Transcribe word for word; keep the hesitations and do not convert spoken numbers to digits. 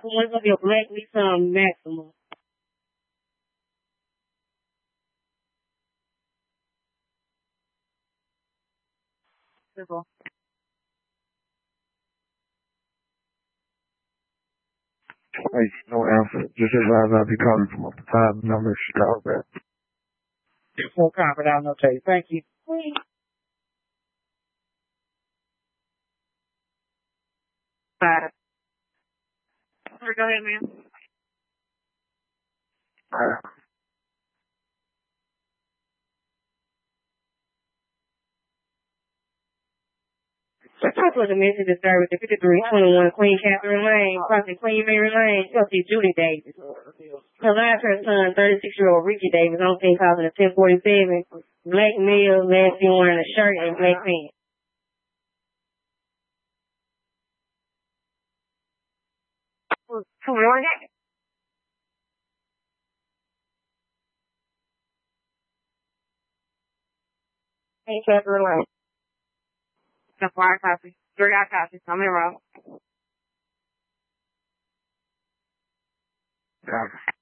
points of your Black Nissan Maxima. Simple. Hey, no answer. Just advise I'll be calling from up the time number. She called back. Full confident, I'll tell you. Thank you. Got it. Go ahead, ma'am. Uh, That's what the message is service at fifty-three twenty-one Queen Catherine Lane, crossing Queen Mary Lane, Chelsea Judy Davis. Her last her son, thirty-six-year-old Ricky Davis, on scene causing a ten forty-seven, black male, last seen wearing a shirt and black pants. Two more that? Queen Catherine Lane. That's why I copy. Three I copy. I'm in wrong. yeah.